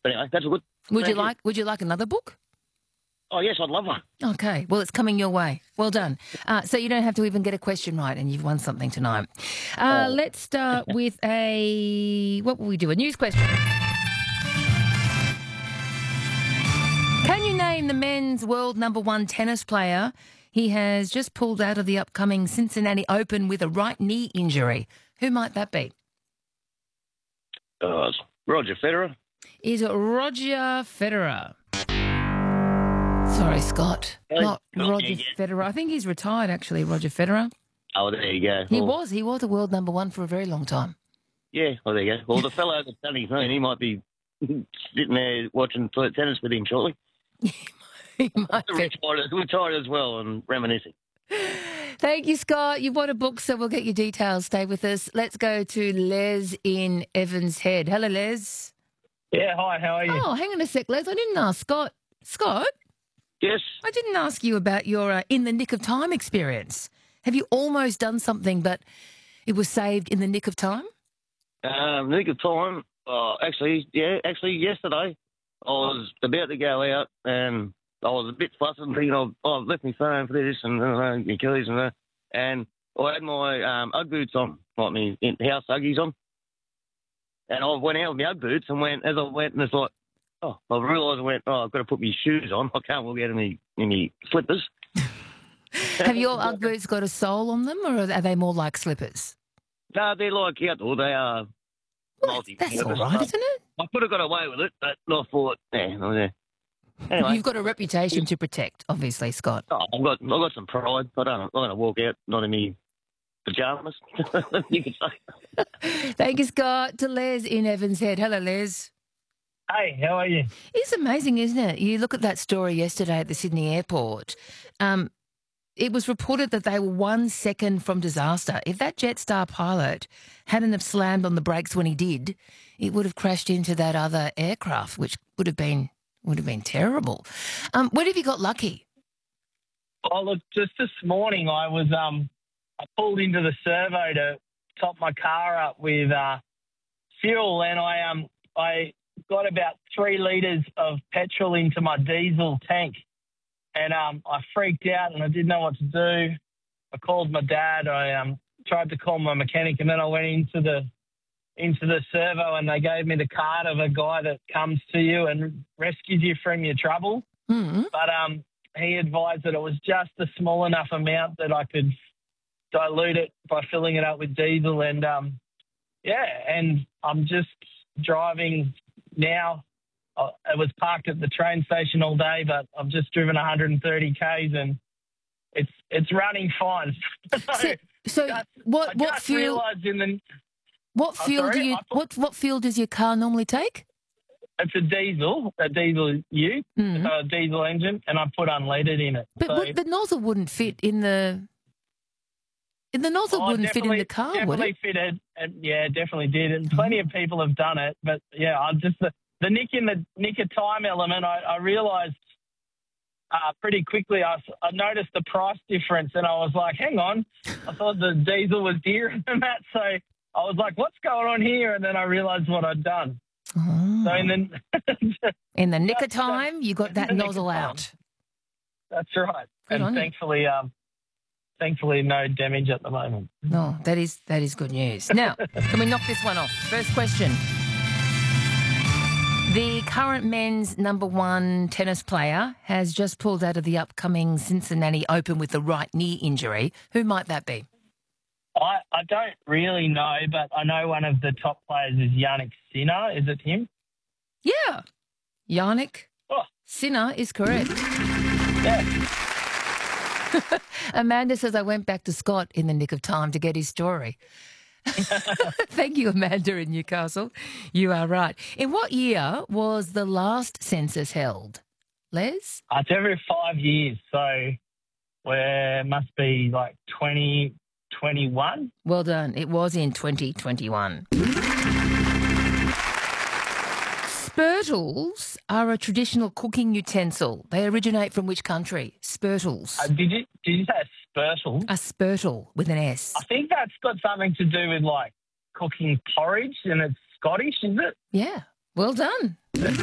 But anyway, that's all good. Would you like another book? Oh, yes, I'd love one. Okay, well, it's coming your way. Well done. So you don't have to even get a question right, and you've won something tonight. Let's start with what will we do? A news question. Can you name the men's world #1 tennis player? He has just pulled out of the upcoming Cincinnati Open with a right knee injury. Who might that be? It's Roger Federer. Is it Roger Federer? Sorry, Scott. Not Roger Federer. I think he's retired, actually, Roger Federer. Oh, there you go. He was a world #1 for a very long time. Yeah, well, there you go. Well, the fellow that's done his own, he might be sitting there watching tennis with him shortly. He might be. Retired as well and reminiscing. Thank you, Scott. You bought a book, so we'll get your details. Stay with us. Let's go to Les in Evans Head. Hello, Les. Yeah, hi, how are you? Oh, hang on a sec, Les. I didn't ask Scott. Scott? Yes. I didn't ask you about your in the nick of time experience. Have you almost done something, but it was saved in the nick of time? Nick of time. Actually, yesterday I was about to go out and I was a bit flustered and thinking, I've left my phone for this and my keys and that. And I had my Ugg boots on, like my house Uggies on. And I went out with my Ugg boots and as I went, and it's like, I realised I've got to put my shoes on. I can't walk out in my slippers. Have your Ugg boots got a sole on them, or are they more like slippers? No, they're like outdoor. They are That's all right, isn't it? I could have got away with it, but I thought, yeah. Anyway. You've got a reputation to protect, obviously, Scott. I've got some pride. I'm not going to walk out not in my pyjamas, you could say. Thank you, Scott. To Les in Evans Head. Hello, Les. Hey, how are you? It's amazing, isn't it? You look at that story yesterday at the Sydney airport. It was reported that they were 1 second from disaster. If that Jetstar pilot hadn't have slammed on the brakes when he did, it would have crashed into that other aircraft, which would have been terrible. Where have you got lucky? Oh, look, just this morning I pulled into the servo to top my car up with fuel, and I got about 3 litres of petrol into my diesel tank, and I freaked out and I didn't know what to do. I called my dad. I tried to call my mechanic, and then I went into the servo, and they gave me the card of a guy that comes to you and rescues you from your trouble. Mm-hmm. But he advised that it was just a small enough amount that I could dilute it by filling it up with diesel, and and I'm just driving now. I was parked at the train station all day, but I've just driven 130 k's and it's running fine. So what fuel? What fuel does your car normally take? It's a diesel U, a diesel engine, and I put unleaded in it. But the nozzle wouldn't fit in the. The nozzle wouldn't fit in the car, would it? Definitely fitted. Yeah, definitely did. And plenty of people have done it. But yeah, I'm just the nick of time element. I realised pretty quickly. I noticed the price difference, and I was like, "Hang on!" I thought the diesel was dearer than that, so I was like, "What's going on here?" And then I realised what I'd done. Oh. So in the nick of time, you got that nozzle out. That's right. Good and on you. Thankfully, no damage at the moment. No, that is good news. Now, can we knock this one off? First question. The current men's #1 tennis player has just pulled out of the upcoming Cincinnati Open with a right knee injury. Who might that be? I don't really know, but I know one of the top players is Yannick Sinner. Is it him? Yeah. Yannick Sinner is correct. Yeah. Amanda says I went back to Scott in the nick of time to get his story. Thank you, Amanda in Newcastle. You are right. In what year was the last census held? Les? It's every 5 years, so it must be like 2021. Well done. It was in 2021. Spurtles are a traditional cooking utensil. They originate from which country? Spurtles. Did you say a spurtle? A spurtle with an S. I think that's got something to do with like cooking porridge, and it's Scottish, is it? Yeah. Well done.